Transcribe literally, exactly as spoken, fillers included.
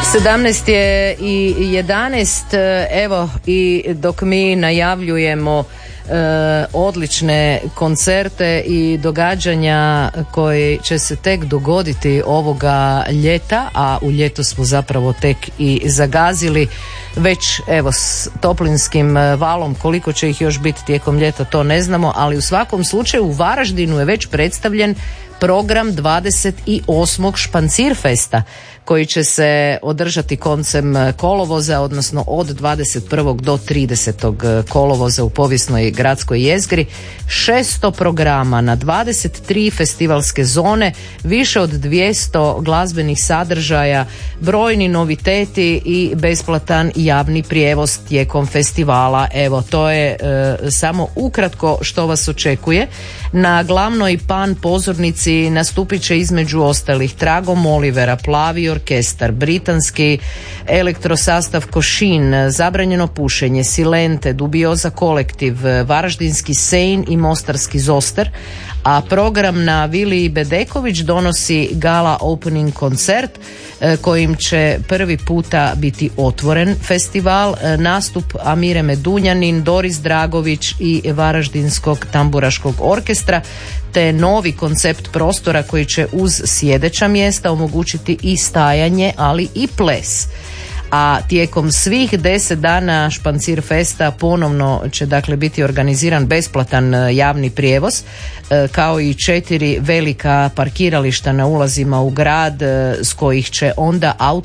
sedamnaest je i jedanaest, evo i dok mi najavljujemo e, odlične koncerte i događanja koji će se tek dogoditi ovoga ljeta, a u ljeto smo zapravo tek i zagazili već evo s toplinskim valom. Koliko će ih još biti tijekom ljeta to ne znamo, ali u svakom slučaju u Varaždinu je već predstavljen program dvadeset osmog Špancirfesta koji će se održati koncem kolovoza, odnosno od dvadeset prvog do tridesetog kolovoza u povijesnoj gradskoj jezgri. šesto programa na dvadeset tri festivalske zone, više od dvjesto glazbenih sadržaja, brojni noviteti i besplatan javni prijevoz tijekom festivala. Evo, to je e, samo ukratko što vas očekuje. Na glavnoj pan pozornici nastupit će između ostalih Tragom Olivera, Plavi orkestar, britanski elektrosastav Košin, Zabranjeno pušenje, Silente, Dubioza kolektiv, Varaždinski Sejn i Mostarski Zoster, a program na Vili Bedeković donosi gala opening koncert kojim će prvi puta biti otvoren festival, nastup Amire Medunjanin, Doris Dragović i Varaždinskog tamburaškog orkestra, te novi koncept prostora koji će uz sjedeća mjesta omogućiti i stajanje, ali i ples. A tijekom svih deset dana Špancirfesta ponovno će dakle biti organiziran besplatan javni prijevoz, kao i četiri velika parkirališta na ulazima u grad s kojih će onda auto